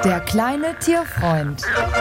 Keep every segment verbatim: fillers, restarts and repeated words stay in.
Der kleine Tierfreund.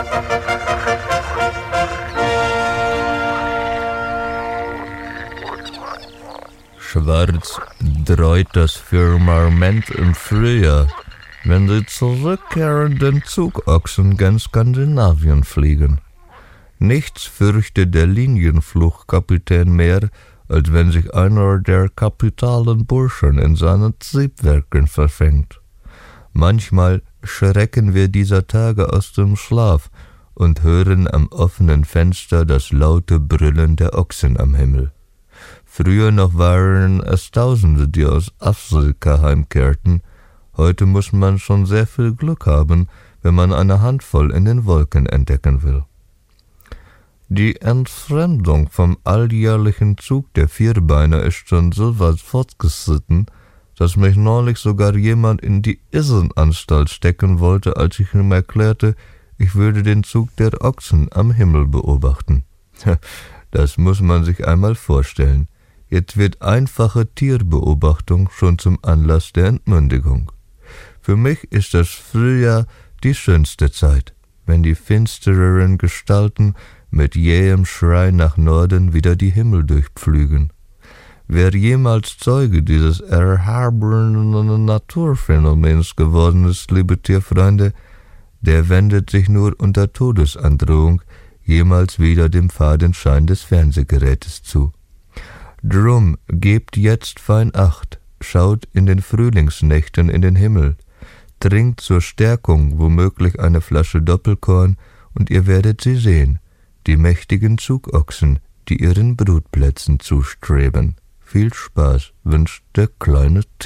Schwarz dreut das Firmament im Frühjahr, wenn die zurückkehrenden Zugochsen gen Skandinavien fliegen. Nichts fürchtet der Linienflugkapitän mehr, als wenn sich einer der kapitalen Burschen in seinen Triebwerken verfängt. Manchmal schrecken wir dieser Tage aus dem Schlaf und hören am offenen Fenster das laute Brüllen der Ochsen am Himmel. Früher noch waren es Tausende, die aus Afrika heimkehrten. Heute muss man schon sehr viel Glück haben, wenn man eine Handvoll in den Wolken entdecken will. Die Entfremdung vom alljährlichen Zug der Vierbeiner ist schon so weit fortgeschritten, dass mich neulich sogar jemand in die Irrenanstalt stecken wollte, als ich ihm erklärte, ich würde den Zug der Ochsen am Himmel beobachten. Das muss man sich einmal vorstellen. Jetzt wird einfache Tierbeobachtung schon zum Anlass der Entmündigung. Für mich ist das Frühjahr die schönste Zeit, wenn die finstereren Gestalten mit jähem Schrei nach Norden wieder die Himmel durchpflügen. Wer jemals Zeuge dieses erhabenen Naturphänomens geworden ist, liebe Tierfreunde, der wendet sich nur unter Todesandrohung jemals wieder dem Fadenschein des Fernsehgerätes zu. Drum gebt jetzt fein Acht, schaut in den Frühlingsnächten in den Himmel, trinkt zur Stärkung womöglich eine Flasche Doppelkorn und ihr werdet sie sehen, die mächtigen Zugochsen, die ihren Brutplätzen zustreben. Viel Spaß wünscht der kleine